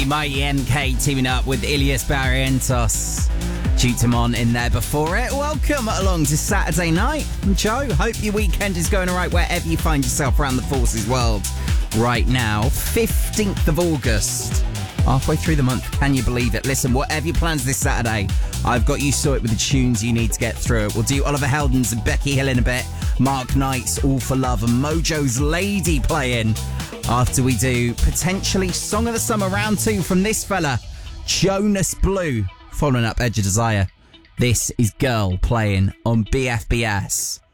the Mighty MK teaming up with Ilias Barrientos. Jutamon in there before it. Welcome along to Saturday night. I'm Joe. Hope your weekend is going all right wherever you find yourself around the Forces world right now. 15th of August. Halfway through the month. Can you believe it? Listen, whatever your plans this Saturday, I've got you sorted with the tunes you need to get through it. We'll do Oliver Heldens and Becky Hill in a bit. Mark Knight's All for Love and Mojo's Lady playing. After we do potentially Song of the Summer round 2 from this fella, Jonas Blue, following up Edge of Desire. This is Girl playing on BFBS.